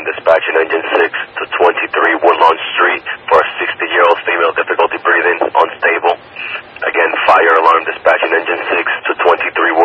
dispatching engine 6 to 23 Woodlawn Street for a 60-year-old female, difficulty breathing, unstable. Again, fire alarm dispatching engine 6 to 23